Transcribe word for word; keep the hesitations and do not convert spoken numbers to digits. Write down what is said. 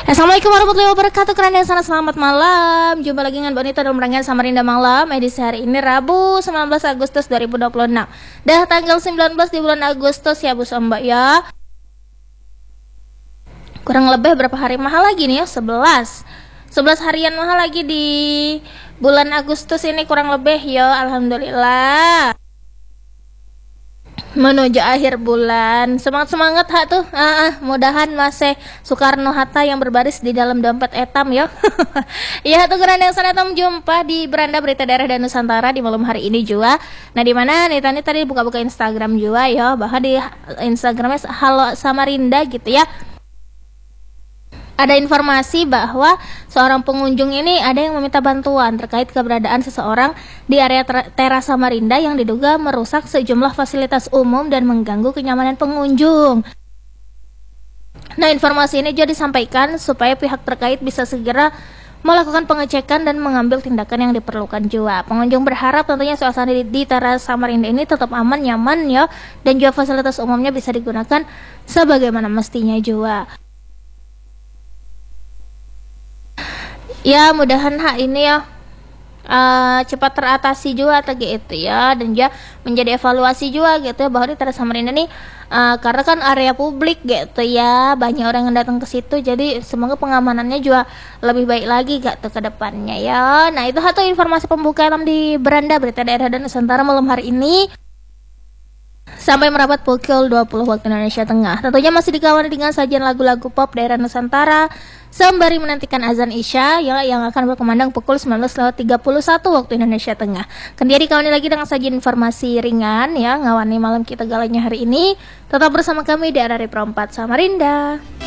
Assalamualaikum warahmatullahi wabarakatuh. Keren yang sana, selamat malam. Jumpa lagi dengan Bonita dalam rangkaian Samarinda Malam edisi hari ini Rabu sembilan belas Agustus dua ribu dua puluh enam. Dah tanggal sembilan belas di bulan Agustus ya Bu Mbak ya. Kurang lebih berapa hari mahal lagi nih ya? sebelas sebelas harian mahal lagi di bulan Agustus ini kurang lebih ya. Alhamdulillah. Menuju akhir bulan, semangat-semangat ha tuh. Ah, ah, mudahan masih Soekarno Hatta yang berbaris di dalam dompet etam ya. Ya tuh keren yang sana jumpa di beranda berita daerah dan Nusantara di malam hari ini juga. Nah di mana nih tadi tadi buka-buka Instagram juga ya, bahkan di Instagramnya Halo Samarinda gitu ya. Ada informasi bahwa seorang pengunjung ini ada yang meminta bantuan terkait keberadaan seseorang di area teras Samarinda yang diduga merusak sejumlah fasilitas umum dan mengganggu kenyamanan pengunjung. Nah, informasi ini juga disampaikan supaya pihak terkait bisa segera melakukan pengecekan dan mengambil tindakan yang diperlukan juga. Pengunjung berharap tentunya suasana di, di teras Samarinda ini tetap aman, nyaman ya, dan juga fasilitas umumnya bisa digunakan sebagaimana mestinya juga. Ya mudahan hak ini ya uh, cepat teratasi juga atau gitu ya, dan juga menjadi evaluasi juga gitu ya bahwa di teras Samarinda ini uh, karena kan area publik gitu ya, banyak orang yang datang ke situ, jadi semoga pengamanannya juga lebih baik lagi gitu ke depannya ya. Nah itu satu informasi pembukaan di beranda berita daerah dan Nusantara malam hari ini sampai merapat pukul dua puluh waktu Indonesia Tengah. Tentunya masih dikawal dengan sajian lagu-lagu pop daerah Nusantara sembari menantikan azan Isya ya, yang akan berkumandang pukul sembilan belas lewat tiga puluh satu waktu Indonesia Tengah. Kemudian dikawali lagi dengan sajian informasi ringan ya, ngawani malam kita galanya hari ini. Tetap bersama kami di R R I Pro empat Samarinda.